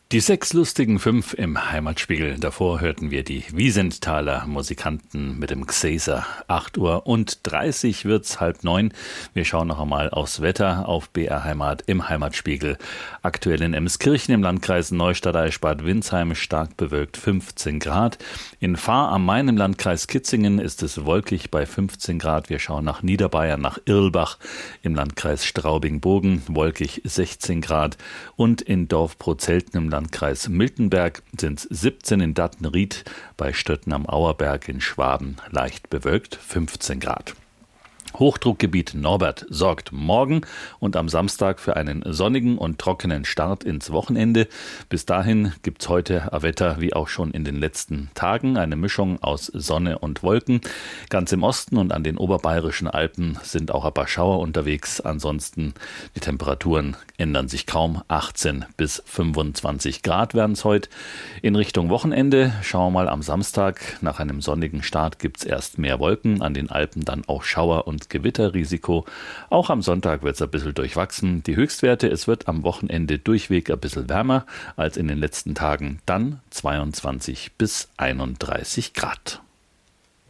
Die 6 lustigen 5 im Heimatspiegel. Davor hörten wir die Wiesenthaler Musikanten mit dem Gsäser. 8:30 Uhr wird's 8:30. Wir schauen noch einmal aufs Wetter auf BR Heimat im Heimatspiegel. Aktuell in Emskirchen im Landkreis Neustadt-Eichstätt Windsheim stark bewölkt 15 Grad. In Fahr am Main im Landkreis Kitzingen ist es wolkig bei 15 Grad. Wir schauen nach Niederbayern, nach Irlbach im Landkreis Straubing-Bogen, wolkig 16 Grad. Und in Dorf-Prozelten im Landkreis Miltenberg sind es 17, in Dattenried bei Stötten am Auerberg in Schwaben leicht bewölkt 15 Grad. Hochdruckgebiet Norbert sorgt morgen und am Samstag für einen sonnigen und trockenen Start ins Wochenende. Bis dahin gibt's heute Wetter wie auch schon in den letzten Tagen, eine Mischung aus Sonne und Wolken. Ganz im Osten und an den oberbayerischen Alpen sind auch ein paar Schauer unterwegs. Ansonsten die Temperaturen ändern sich kaum. 18 bis 25 Grad werden es heute. In Richtung Wochenende schauen wir mal am Samstag. Nach einem sonnigen Start gibt's erst mehr Wolken, an den Alpen dann auch Schauer und Gewitterrisiko. Auch am Sonntag wird es ein bisschen durchwachsen. Die Höchstwerte, es wird am Wochenende durchweg ein bisschen wärmer als in den letzten Tagen, dann 22 bis 31 Grad.